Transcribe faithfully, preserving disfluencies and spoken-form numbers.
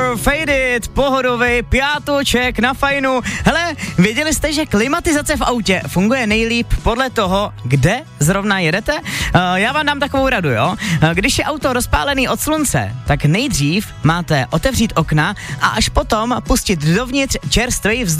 Faded, pohodový pátůček na fajnu. Hele, věděli jste, že klimatizace v autě funguje nejlíp podle toho, kde zrovna jedete? Uh, já vám dám takovou radu, jo? Uh, když je auto rozpálený od slunce, tak nejdřív máte otevřít okna a až potom pustit dovnitř čerstvý vzduch.